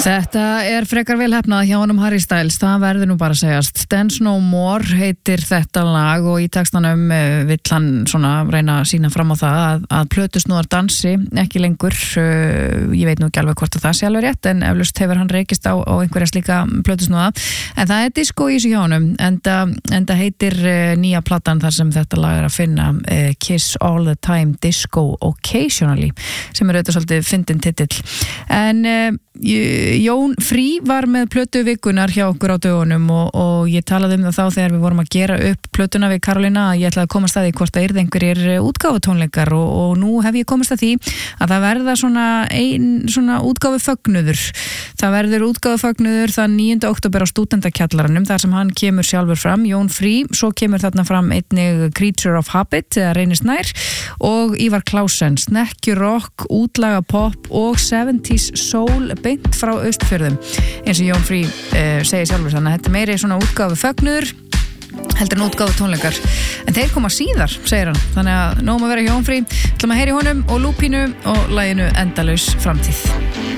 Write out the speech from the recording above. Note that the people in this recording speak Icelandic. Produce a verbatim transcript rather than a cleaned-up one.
Þetta er frekar vel hefnað hjá honum Harry Styles, það verður nú bara að segjast. Dance No More heitir þetta lag og í textanum vill hann svona reyna að sína fram á það að, að plötusnúðar dansi ekki lengur. Ég veit nú ekki alveg hvort að það sé alveg rétt, en eflaust hefur hann reykist á, á einhverja slíka plötusnúða. En það er disco í þessu hjá honum, enda, enda heitir nýja platan þar sem þetta lag er að finna Kiss All The Time Disco Occasionally, sem er auðvitað svolítið fyndinn titill. En Jón Frí var með plötu vikunar hjá okkur á dögunum og, og ég talaði um það þá þegar við vorum að gera upp plötuna við Karolína að ég ætlaði að komast að því hvort það yrði einhverjir útgáfutónleikar og, og nú hef ég komast að því að það verða svona ein svona útgáfufögnuður. Það verður útgáfufögnuður þann níunda október á Stúdentakjallaranum þar sem hann kemur sjálfur fram, Jón Frí, svo kemur þarna fram einnig Creature of Habit eða Reynir Snær og Ívar Klausen, snekkjurokk, útlaga pop og seventies soul beint frá Austfjörðum eins og Jón Frí uh, segir sjálfur, þannig að þetta er meiri svona útgáfu fögnuður heldur en útgáfu tónleikar, en þeir koma síðar segir hann, þannig að nóg um að vera Jón Frí, ætlum að heyra í honum og Lúpínu og laginu Endalaus framtíð.